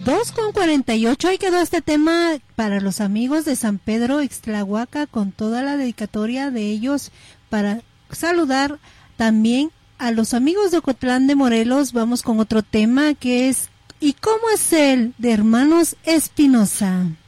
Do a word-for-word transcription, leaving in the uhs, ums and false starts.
dos con cuarenta y ocho, ahí quedó este tema para los amigos de San Pedro Ixtlahuaca, con toda la dedicatoria de ellos, para saludar también a los amigos de Ocotlán de Morelos. Vamos con otro tema que es ¿Y cómo es él? De Hermanos Espinosa.